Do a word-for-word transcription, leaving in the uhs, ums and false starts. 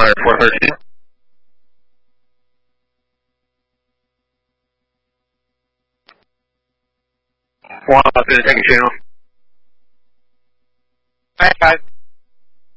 Flyer four thirteen. One, take a channel. Hi, guys.